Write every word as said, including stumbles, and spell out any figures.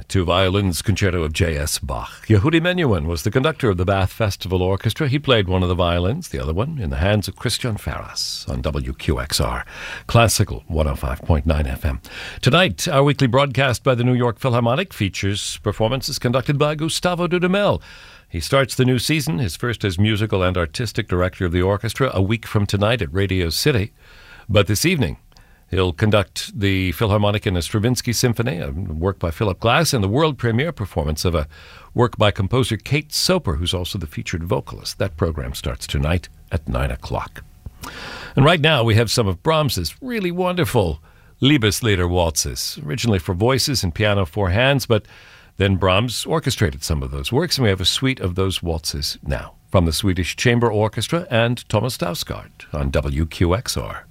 to Violin's Concerto of J S. Bach. Yehudi Menuhin was the conductor of the Bath Festival Orchestra. He played one of the violins, the other one in the hands of Christian Ferras on W Q X R, Classical one oh five point nine F M. Tonight, our weekly broadcast by the New York Philharmonic features performances conducted by Gustavo Dudamel. He starts the new season, his first as musical and artistic director of the orchestra, a week from tonight at Radio City. But this evening, he'll conduct the Philharmonic in a Stravinsky Symphony, a work by Philip Glass, and the world premiere performance of a work by composer Kate Soper, who's also the featured vocalist. That program starts tonight at nine o'clock. And right now we have some of Brahms's really wonderful Liebeslieder waltzes, originally for voices and piano four hands, but then Brahms orchestrated some of those works, and we have a suite of those waltzes now from the Swedish Chamber Orchestra and Thomas Dausgaard on W Q X R.